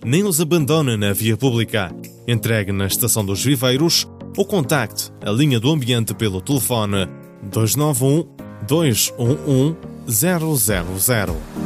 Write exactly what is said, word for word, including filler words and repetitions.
nem os abandone na via pública. Entregue na Estação dos Viveiros ou contacte a linha do ambiente pelo telefone dois nove um, dois um um, zero zero zero.